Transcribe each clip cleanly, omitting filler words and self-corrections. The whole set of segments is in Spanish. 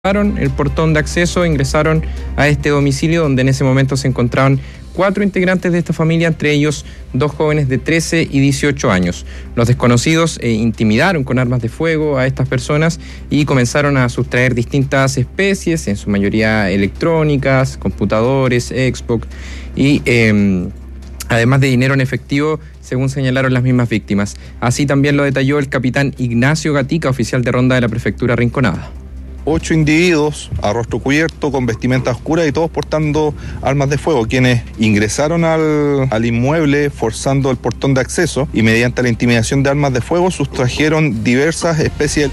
el portón de acceso, ingresaron a este domicilio donde en ese momento se encontraban 4 integrantes de esta familia, entre ellos 2 jóvenes de 13 y 18 años. Los desconocidos intimidaron con armas de fuego a estas personas y comenzaron a sustraer distintas especies, en su mayoría electrónicas, computadores, Xbox y además de dinero en efectivo, según señalaron las mismas víctimas. Así también lo detalló el capitán Ignacio Gatica, oficial de ronda de la prefectura Rinconada. 8 individuos a rostro cubierto, con vestimenta oscura y todos portando armas de fuego, quienes ingresaron al inmueble forzando el portón de acceso y mediante la intimidación de armas de fuego sustrajeron diversas especies.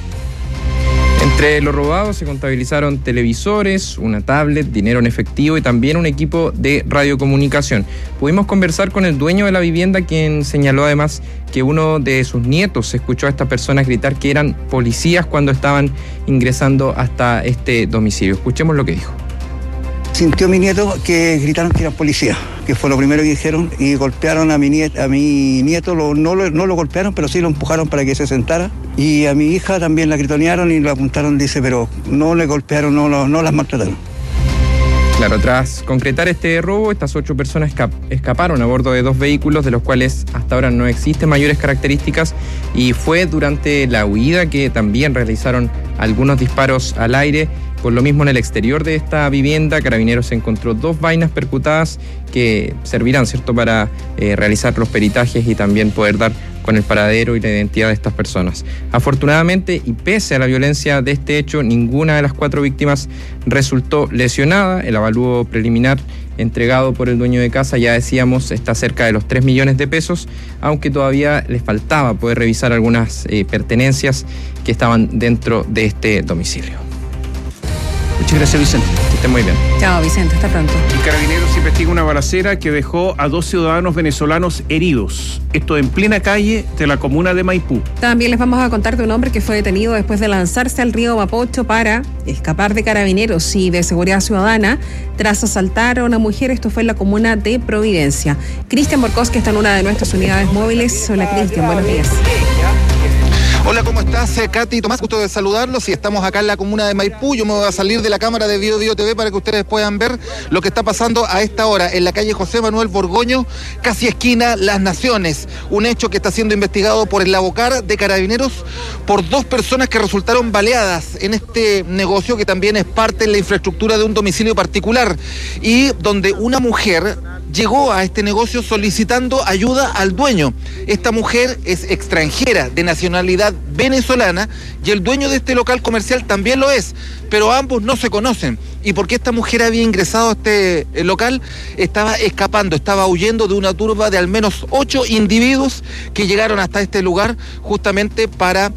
Entre los robados se contabilizaron televisores, una tablet, dinero en efectivo y también un equipo de radiocomunicación. Pudimos conversar con el dueño de la vivienda, quien señaló además que uno de sus nietos escuchó a estas personas gritar que eran policías cuando estaban ingresando hasta este domicilio. Escuchemos lo que dijo. Sintió mi nieto que gritaron que eran policías, que fue lo primero que dijeron, y golpearon a mi nieto, no lo golpearon, pero sí lo empujaron para que se sentara, y a mi hija también la gritonearon y la apuntaron, dice, pero no le golpearon, no las maltrataron. Claro, tras concretar este robo, estas 8 personas escaparon a bordo de 2 vehículos, de los cuales hasta ahora no existen mayores características, y fue durante la huida que también realizaron algunos disparos al aire. Por lo mismo, en el exterior de esta vivienda, Carabineros encontró 2 vainas percutadas que servirán, ¿cierto?, para realizar los peritajes y también poder dar con el paradero y la identidad de estas personas. Afortunadamente, y pese a la violencia de este hecho, ninguna de las 4 víctimas resultó lesionada. El avalúo preliminar entregado por el dueño de casa, ya decíamos, está cerca de los 3 millones de pesos, aunque todavía les faltaba poder revisar algunas pertenencias que estaban dentro de este domicilio. Muchas gracias, Vicente. Que estén muy bien. Chao, Vicente, hasta pronto. Y Carabineros investiga una balacera que dejó a 2 ciudadanos venezolanos heridos. Esto en plena calle de la comuna de Maipú. También les vamos a contar de un hombre que fue detenido después de lanzarse al río Mapocho para escapar de Carabineros y de Seguridad Ciudadana tras asaltar a una mujer. Esto fue en la comuna de Providencia. Cristian Borcós, que está en una de nuestras unidades móviles. Hola, Cristian, buenos días. Hola, ¿cómo estás, Katy? Tomás, gusto de saludarlos. Y estamos acá en la comuna de Maipú. Yo me voy a salir de la cámara de Bio TV para que ustedes puedan ver lo que está pasando a esta hora en la calle José Manuel Borgoño, casi esquina Las Naciones. Un hecho que está siendo investigado por el Lavocar de Carabineros por 2 personas que resultaron baleadas en este negocio, que también es parte de la infraestructura de un domicilio particular, y donde una mujer llegó a este negocio solicitando ayuda al dueño. Esta mujer es extranjera, de nacionalidad venezolana, y el dueño de este local comercial también lo es, pero ambos no se conocen. Y porque esta mujer había ingresado a este local, estaba escapando, estaba huyendo de una turba de al menos 8 individuos que llegaron hasta este lugar justamente para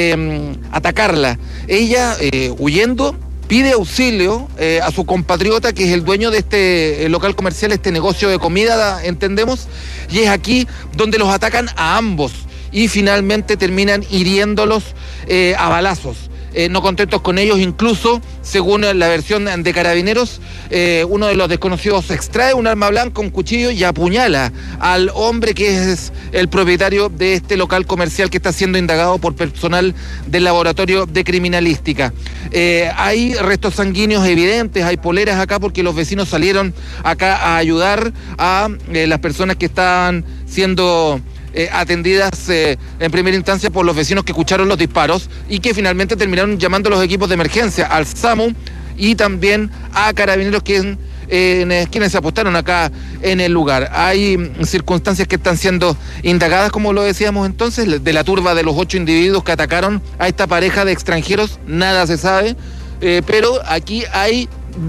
atacarla. Ella, huyendo, pide auxilio a su compatriota, que es el dueño de este local comercial, este negocio de comida, entendemos, y es aquí donde los atacan a ambos y finalmente terminan hiriéndolos a balazos. No contentos con ellos, incluso, según la versión de Carabineros, uno de los desconocidos extrae un arma blanca, un cuchillo, y apuñala al hombre que es el propietario de este local comercial, que está siendo indagado por personal del laboratorio de criminalística. Hay restos sanguíneos evidentes, hay poleras acá porque los vecinos salieron acá a ayudar a las personas que estaban siendo atendidas en primera instancia por los vecinos que escucharon los disparos y que finalmente terminaron llamando a los equipos de emergencia, al SAMU y también a Carabineros, quienes se apostaron acá en el lugar. Hay circunstancias que están siendo indagadas, como lo decíamos entonces, de la turba de los 8 individuos que atacaron a esta pareja de extranjeros. Nada se sabe, pero aquí hay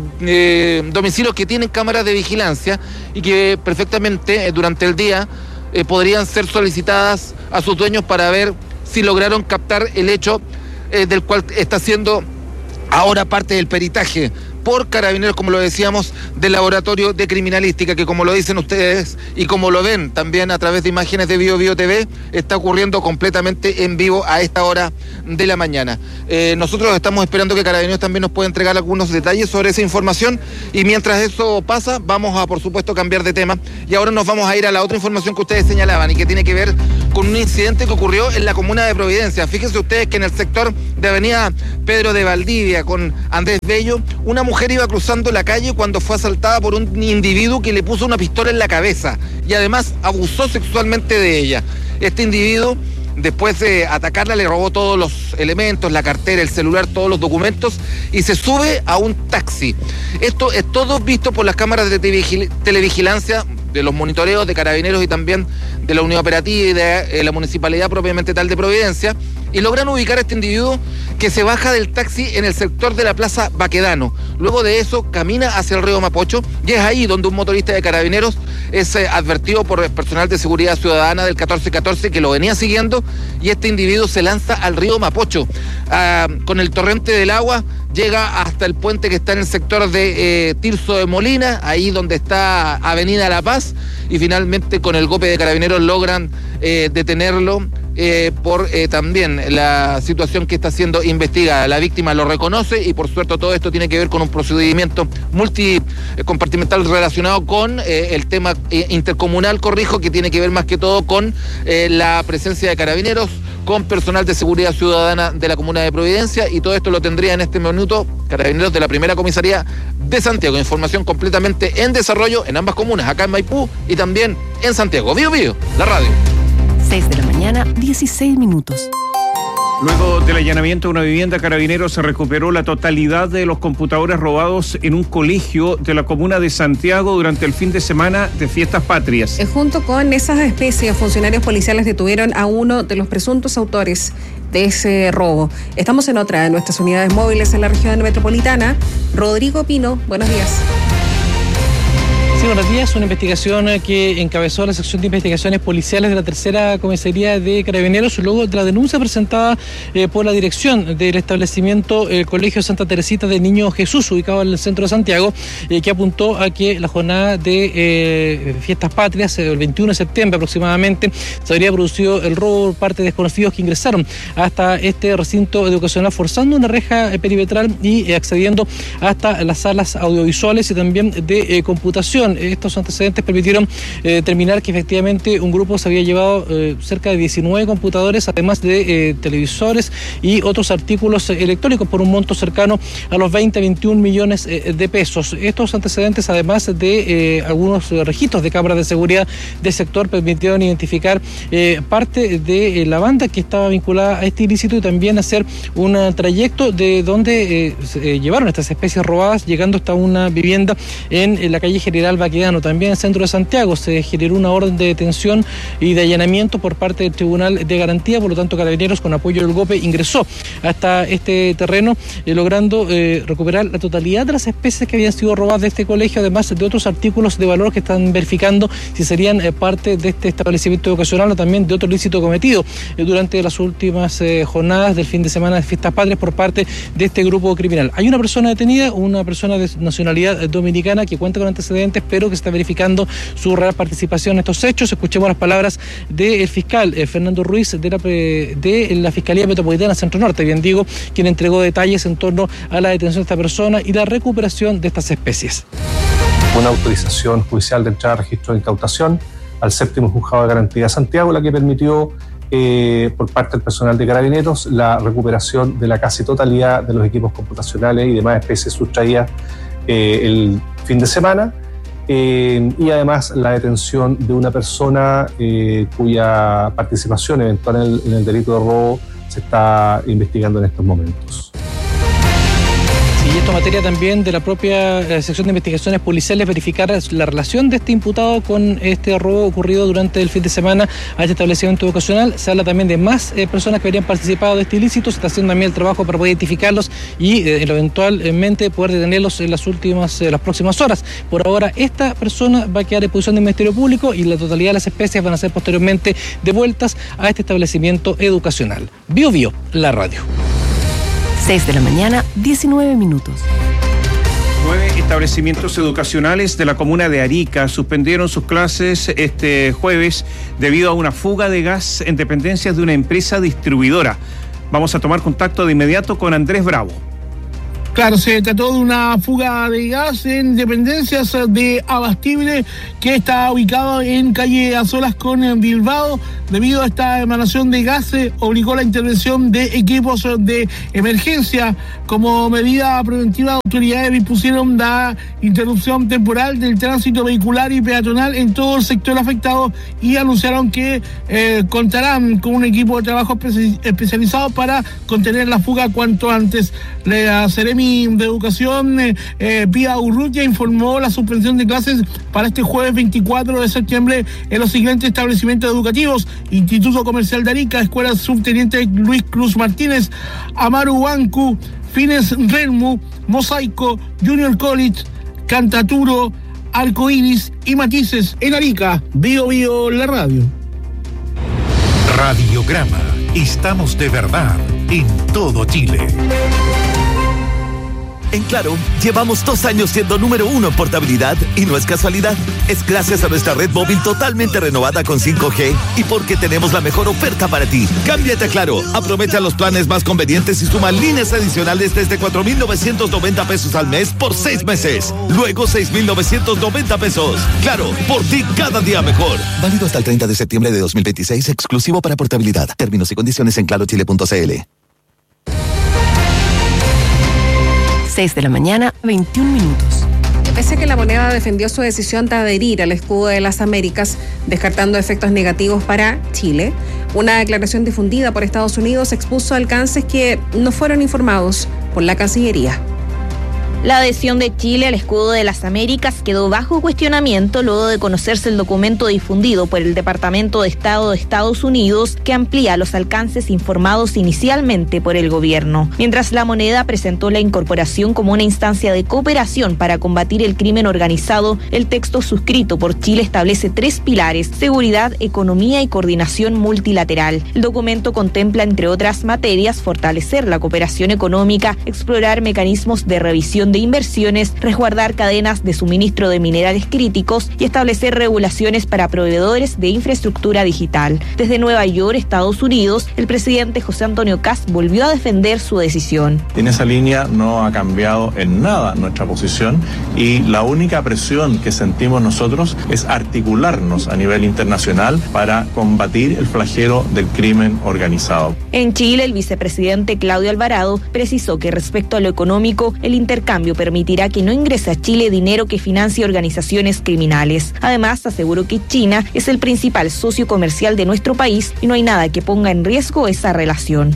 domicilios que tienen cámaras de vigilancia y que perfectamente durante el día podrían ser solicitadas a sus dueños para ver si lograron captar el hecho del cual está siendo ahora parte del peritaje por Carabineros, como lo decíamos, del Laboratorio de Criminalística, que como lo dicen ustedes y como lo ven también a través de imágenes de Bio TV, está ocurriendo completamente en vivo a esta hora de la mañana. Nosotros estamos esperando que Carabineros también nos pueda entregar algunos detalles sobre esa información, y mientras eso pasa, vamos a, por supuesto, cambiar de tema, y ahora nos vamos a ir a la otra información que ustedes señalaban y que tiene que ver con un incidente que ocurrió en la comuna de Providencia. Fíjense ustedes que en el sector de avenida Pedro de Valdivia con Andrés Bello, una mujer iba cruzando la calle cuando fue asaltada por un individuo que le puso una pistola en la cabeza y además abusó sexualmente de ella. Este individuo, después de atacarla, le robó todos los elementos, la cartera, el celular, todos los documentos, y se sube a un taxi. Esto es todo visto por las cámaras de televigilancia, de los monitoreos de Carabineros y también de la unidad operativa y de la municipalidad propiamente tal de Providencia, y logran ubicar a este individuo que se baja del taxi en el sector de la Plaza Baquedano. Luego de eso camina hacia el río Mapocho, y es ahí donde un motorista de Carabineros es advertido por el personal de seguridad ciudadana del 1414 que lo venía siguiendo, y este individuo se lanza al río Mapocho. Con el torrente del agua llega hasta el puente que está en el sector de Tirso de Molina, ahí donde está Avenida La Paz, y finalmente con el golpe de Carabineros logran detenerlo por también la situación que está siendo investigada. La víctima lo reconoce, y por suerte todo esto tiene que ver con un procedimiento multicompartimental relacionado con el tema intercomunal, que tiene que ver más que todo con la presencia de Carabineros, con personal de seguridad ciudadana de la comuna de Providencia, y todo esto lo tendría en este minuto Carabineros de la primera comisaría de Santiago. Información completamente en desarrollo en ambas comunas, acá en Maipú y también en Santiago. Bio, la radio. 6 de la mañana, 16 minutos. Luego del allanamiento de una vivienda, Carabineros se recuperó la totalidad de los computadores robados en un colegio de la comuna de Santiago durante el fin de semana de Fiestas Patrias. Junto con esas especies, funcionarios policiales detuvieron a uno de los presuntos autores de ese robo. Estamos en otra de nuestras unidades móviles en la región metropolitana. Rodrigo Pino, buenos días. Sí, buenos días. Una investigación que encabezó la sección de investigaciones policiales de la tercera comisaría de Carabineros luego de la denuncia presentada por la dirección del establecimiento, el Colegio Santa Teresita de Niño Jesús, ubicado en el centro de Santiago, que apuntó a que la jornada de Fiestas Patrias, el 21 de septiembre aproximadamente, se habría producido el robo por parte de desconocidos que ingresaron hasta este recinto educacional forzando una reja perimetral y accediendo hasta las salas audiovisuales y también de computación. Estos antecedentes permitieron determinar que efectivamente un grupo se había llevado cerca de 19 computadores, además de televisores y otros artículos electrónicos por un monto cercano a los 20-21 millones de pesos. Estos antecedentes, además de algunos registros de cámaras de seguridad del sector, permitieron identificar parte de la banda que estaba vinculada a este ilícito y también hacer un trayecto de donde se llevaron estas especies robadas, llegando hasta una vivienda en la calle General Baquedano, también en el centro de Santiago. Se generó una orden de detención y de allanamiento por parte del Tribunal de Garantía, por lo tanto Carabineros, con apoyo del GOPE, ingresó hasta este terreno, logrando recuperar la totalidad de las especies que habían sido robadas de este colegio, además de otros artículos de valor que están verificando si serían parte de este establecimiento educacional o también de otro ilícito cometido durante las últimas jornadas del fin de semana de Fiestas Patrias por parte de este grupo criminal. Hay una persona detenida, una persona de nacionalidad dominicana que cuenta con antecedentes, pero que se está verificando su real participación en estos hechos. Escuchemos las palabras del fiscal Fernando Ruiz de la Fiscalía Metropolitana Centro Norte, bien digo, quien entregó detalles en torno a la detención de esta persona y la recuperación de estas especies. Una autorización judicial de entrada a registro de incautación al séptimo juzgado de garantía de Santiago, la que permitió por parte del personal de Carabineros la recuperación de la casi totalidad de los equipos computacionales y demás especies sustraídas el fin de semana. Y además la detención de una persona cuya participación eventual en el delito de robo se está investigando en estos momentos. Y esto materia también de la propia sección de investigaciones policiales, verificar la relación de este imputado con este robo ocurrido durante el fin de semana a este establecimiento educacional. Se habla también de más personas que habrían participado de este ilícito. Se está haciendo también el trabajo para poder identificarlos y eventualmente poder detenerlos en las próximas horas. Por ahora, esta persona va a quedar en posición del Ministerio Público y la totalidad de las especies van a ser posteriormente devueltas a este establecimiento educacional. Bio, la radio. 6 de la mañana, 19 minutos. 9 establecimientos educacionales de la comuna de Arica suspendieron sus clases este jueves debido a una fuga de gas en dependencias de una empresa distribuidora. Vamos a tomar contacto de inmediato con Andrés Bravo. Claro, se trató de una fuga de gas en dependencias de Abastible que está ubicado en calle Azolas con Bilbao. Debido a esta emanación de gas, obligó la intervención de equipos de emergencia. Como medida preventiva, autoridades dispusieron la interrupción temporal del tránsito vehicular y peatonal en todo el sector afectado y anunciaron que contarán con un equipo de trabajo especializado para contener la fuga cuanto antes. La Seremi de Educación, Pía Urrutia, informó la suspensión de clases para este jueves 24 de septiembre en los siguientes establecimientos educativos: Instituto Comercial de Arica, Escuela Subteniente Luis Cruz Martínez, Amaru Bancu, Fines Renmu, Mosaico, Junior College, Cantaturo, Arcoiris y Matices. En Arica, Bio Bio la radio. Radiograma. Estamos de verdad en todo Chile. En Claro, llevamos 2 años siendo número 1 en portabilidad y no es casualidad. Es gracias a nuestra red móvil totalmente renovada con 5G y porque tenemos la mejor oferta para ti. Cámbiate a Claro, aprovecha los planes más convenientes y suma líneas adicionales desde 4,990 pesos al mes por 6 meses. Luego 6,990 pesos. Claro, por ti cada día mejor. Válido hasta el 30 de septiembre de 2026, exclusivo para portabilidad. Términos y condiciones en clarochile.cl. 6 de la mañana, 21 minutos. Pese a que la moneda defendió su decisión de adherir al escudo de las Américas, descartando efectos negativos para Chile, una declaración difundida por Estados Unidos expuso alcances que no fueron informados por la Cancillería. La adhesión de Chile al escudo de las Américas quedó bajo cuestionamiento luego de conocerse el documento difundido por el Departamento de Estado de Estados Unidos que amplía los alcances informados inicialmente por el gobierno. Mientras la moneda presentó la incorporación como una instancia de cooperación para combatir el crimen organizado, el texto suscrito por Chile establece 3 pilares: seguridad, economía y coordinación multilateral. El documento contempla, entre otras materias, fortalecer la cooperación económica, explorar mecanismos de revisión de inversiones, resguardar cadenas de suministro de minerales críticos y establecer regulaciones para proveedores de infraestructura digital. Desde Nueva York, Estados Unidos, el presidente José Antonio Kast volvió a defender su decisión. En esa línea no ha cambiado en nada nuestra posición y la única presión que sentimos nosotros es articularnos a nivel internacional para combatir el flagelo del crimen organizado. En Chile, el vicepresidente Claudio Alvarado precisó que respecto a lo económico, el intercambio permitirá que no ingrese a Chile dinero que financie organizaciones criminales. Además, aseguró que China es el principal socio comercial de nuestro país y no hay nada que ponga en riesgo esa relación.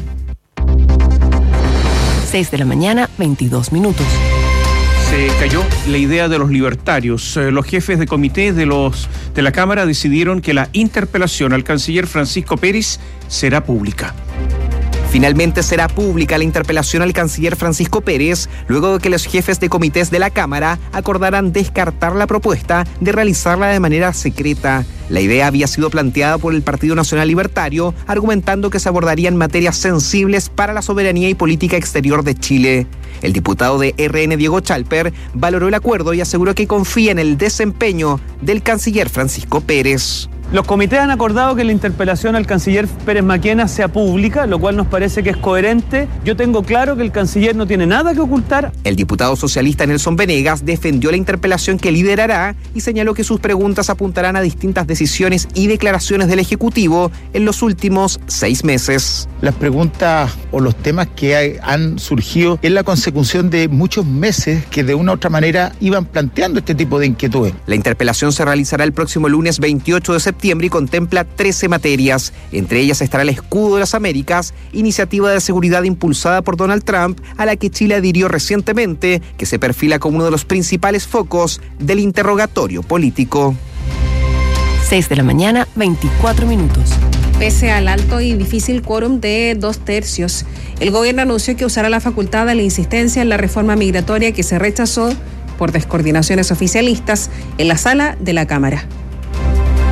6 de la mañana, 22 minutos. Se cayó la idea de los libertarios. Los jefes de comité de la Cámara decidieron que la interpelación al canciller Francisco Pérez será pública. Finalmente será pública la interpelación al canciller Francisco Pérez, luego de que los jefes de comités de la Cámara acordaran descartar la propuesta de realizarla de manera secreta. La idea había sido planteada por el Partido Nacional Libertario, argumentando que se abordarían materias sensibles para la soberanía y política exterior de Chile. El diputado de RN, Diego Chalper, valoró el acuerdo y aseguró que confía en el desempeño del canciller Francisco Pérez. Los comités han acordado que la interpelación al canciller Pérez Maquena sea pública, lo cual nos parece que es coherente. Yo tengo claro que el canciller no tiene nada que ocultar. El diputado socialista Nelson Venegas defendió la interpelación que liderará y señaló que sus preguntas apuntarán a distintas decisiones y declaraciones del Ejecutivo en los últimos 6 meses. Las preguntas o los temas que han surgido es la consecución de muchos meses que de una u otra manera iban planteando este tipo de inquietudes. La interpelación se realizará el próximo lunes 28 de septiembre y contempla 13 materias. Entre ellas estará el escudo de las Américas, iniciativa de seguridad impulsada por Donald Trump, a la que Chile adhirió recientemente, que se perfila como uno de los principales focos del interrogatorio político. 6 de la mañana, 24 minutos. Pese al alto y difícil quórum de 2/3, el gobierno anunció que usará la facultad de la insistencia en la reforma migratoria que se rechazó por descoordinaciones oficialistas en la sala de la Cámara.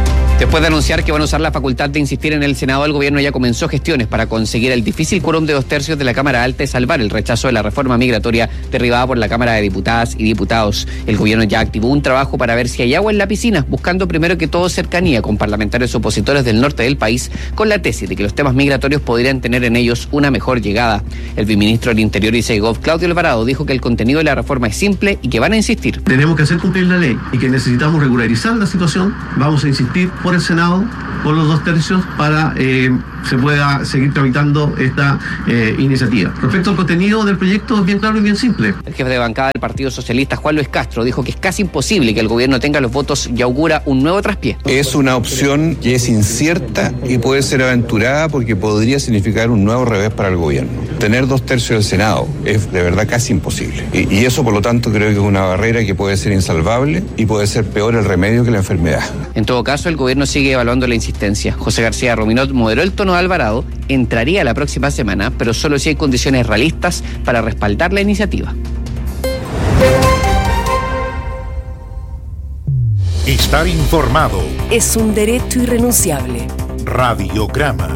Después de anunciar que van a usar la facultad de insistir en el Senado, el gobierno ya comenzó gestiones para conseguir el difícil quórum de 2/3 de la Cámara Alta y salvar el rechazo de la reforma migratoria derribada por la Cámara de Diputadas y Diputados. El gobierno ya activó un trabajo para ver si hay agua en la piscina, buscando primero que todo cercanía con parlamentarios opositores del norte del país, con la tesis de que los temas migratorios podrían tener en ellos una mejor llegada. El viceministro del Interior y Segov, Claudio Alvarado, dijo que el contenido de la reforma es simple y que van a insistir. Tenemos que hacer cumplir la ley y que necesitamos regularizar la situación. Vamos a insistir por el Senado, por los 2/3, para se pueda seguir tramitando esta iniciativa. Respecto al contenido del proyecto, es bien claro y bien simple. El jefe de bancada del Partido Socialista, Juan Luis Castro, dijo que es casi imposible que el gobierno tenga los votos y augura un nuevo traspié. Es una opción que es incierta y puede ser aventurada porque podría significar un nuevo revés para el gobierno. Tener 2/3 del Senado es de verdad casi imposible. Y eso, por lo tanto, creo que es una barrera que puede ser insalvable y puede ser peor el remedio que la enfermedad. En todo caso, el gobierno sigue evaluando la insistencia. José García Rominot moderó el tono de Alvarado, entraría la próxima semana, pero solo si hay condiciones realistas para respaldar la iniciativa. Estar informado es un derecho irrenunciable. Radiograma.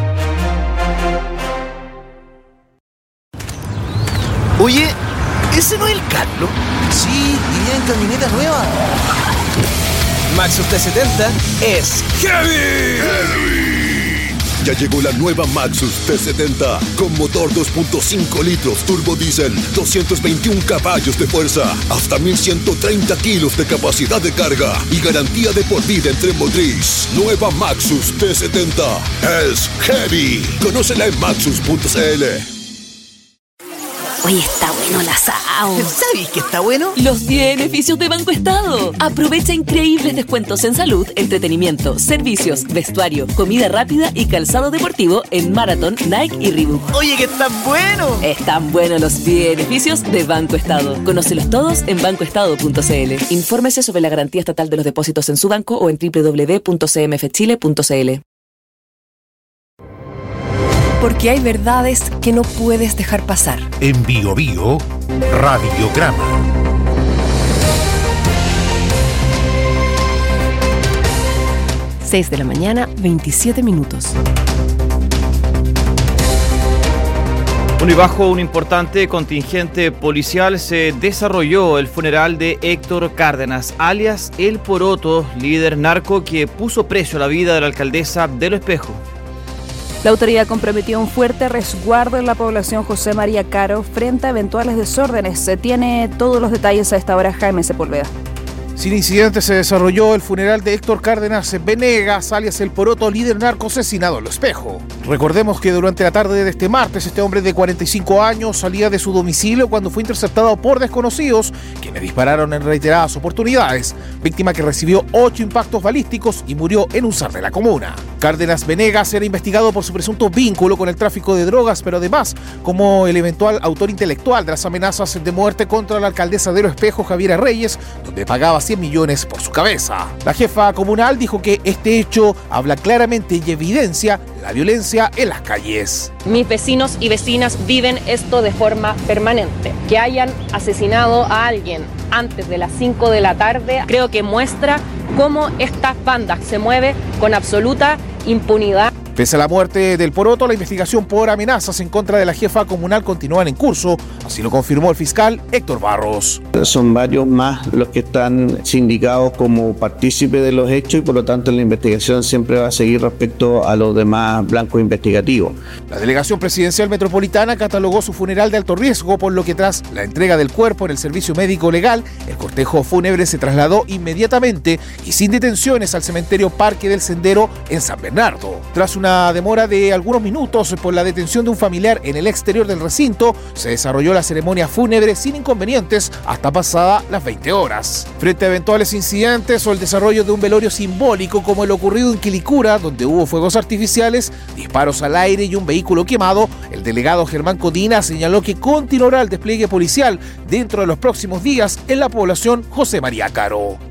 Oye, ¿ese no es el Carlos? Sí, iría en camioneta nueva. Maxus T70 es heavy. Ya llegó la nueva Maxus T70 con motor 2.5 litros turbo diésel, 221 caballos de fuerza, hasta 1130 kilos de capacidad de carga y garantía de por vida en tren motriz. Nueva Maxus T70 es heavy. Conócela en maxus.cl. Oye, está bueno el asado. ¿Sabes qué está bueno? Los beneficios de Banco Estado. Aprovecha increíbles descuentos en salud, entretenimiento, servicios, vestuario, comida rápida y calzado deportivo en Marathon, Nike y Reebok. Oye, que están buenos. Están buenos los beneficios de Banco Estado. Conócelos todos en bancoestado.cl. Infórmese sobre la garantía estatal de los depósitos en su banco o en www.cmfchile.cl. Porque hay verdades que no puedes dejar pasar. En Bio Bio, Radiograma. Seis de la mañana, 27 minutos. Bueno, y bajo un importante contingente policial se desarrolló el funeral de Héctor Cárdenas, alias El Poroto, líder narco que puso precio a la vida de la alcaldesa de Lo Espejo. La autoridad comprometió un fuerte resguardo en la población José María Caro frente a eventuales desórdenes. Se tiene todos los detalles a esta hora Jaime Sepúlveda. Sin incidentes se desarrolló el funeral de Héctor Cárdenas Venegas, alias El Poroto, líder narco asesinado en Lo Espejo. Recordemos que durante la tarde de este martes, este hombre de 45 años salía de su domicilio cuando fue interceptado por desconocidos, quienes dispararon en reiteradas oportunidades, víctima que recibió 8 impactos balísticos y murió en un SAR de la comuna. Cárdenas Venegas era investigado por su presunto vínculo con el tráfico de drogas, pero además como el eventual autor intelectual de las amenazas de muerte contra la alcaldesa de Lo Espejo, Javiera Reyes, donde pagaba 100 millones por su cabeza. La jefa comunal dijo que este hecho habla claramente y evidencia la violencia en las calles. Mis vecinos y vecinas viven esto de forma permanente. Que hayan asesinado a alguien antes de las 5 de la tarde, creo que muestra cómo estas bandas se mueven con absoluta impunidad. Pese a la muerte del Poroto, la investigación por amenazas en contra de la jefa comunal continúa en curso, así lo confirmó el fiscal Héctor Barros. Son varios más los que están sindicados como partícipes de los hechos y por lo tanto la investigación siempre va a seguir respecto a los demás blancos investigativos. La delegación presidencial metropolitana catalogó su funeral de alto riesgo, por lo que tras la entrega del cuerpo en el servicio médico legal, el cortejo fúnebre se trasladó inmediatamente y sin detenciones al cementerio Parque del Sendero en San Bernardo. Tras una demora de algunos minutos por la detención de un familiar en el exterior del recinto, se desarrolló la ceremonia fúnebre sin inconvenientes hasta pasada las 20 horas. Frente a eventuales incidentes o el desarrollo de un velorio simbólico como el ocurrido en Quilicura, donde hubo fuegos artificiales, disparos al aire y un vehículo quemado, el delegado Germán Codina señaló que continuará el despliegue policial dentro de los próximos días en la población José María Caro.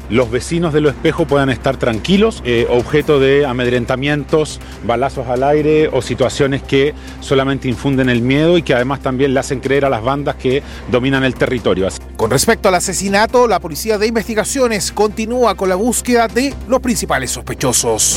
los vecinos de Los Espejos puedan estar tranquilos, objeto de amedrentamientos, balazos al aire o situaciones que solamente infunden el miedo y que además también le hacen creer a las bandas que dominan el territorio. Con respecto al asesinato, la Policía de Investigaciones continúa con la búsqueda de los principales sospechosos.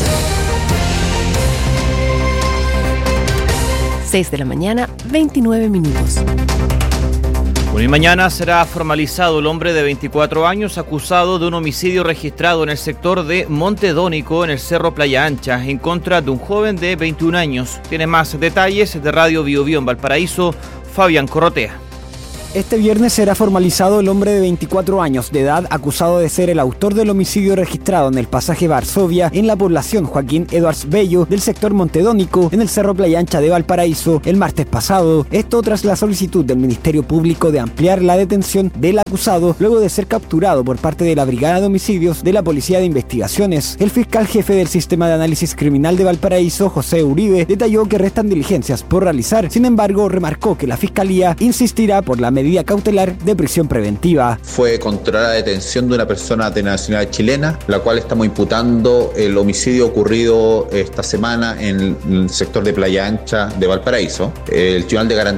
6 de la mañana, 29 minutos. Bueno, y mañana será formalizado el hombre de 24 años acusado de un homicidio registrado en el sector de Montedónico, en el Cerro Playa Ancha, en contra de un joven de 21 años. Tiene más detalles de Radio Bio Bio en Valparaíso, Fabián Corrotea. Este viernes será formalizado el hombre de 24 años de edad acusado de ser el autor del homicidio registrado en el pasaje Varsovia en la población Joaquín Edwards Bello del sector Montedónico en el Cerro Playa Ancha de Valparaíso el martes pasado. Esto tras la solicitud del Ministerio Público de ampliar la detención del acusado luego de ser capturado por parte de la Brigada de Homicidios de la Policía de Investigaciones. El fiscal jefe del Sistema de Análisis Criminal de Valparaíso, José Uribe, detalló que restan diligencias por realizar. Sin embargo, remarcó que la Fiscalía insistirá por la medida cautelar de prisión preventiva. Fue controlada la detención de una persona de nacionalidad chilena, la cual estamos imputando el homicidio ocurrido esta semana en el sector de Playa Ancha de Valparaíso. El Tribunal de Garantía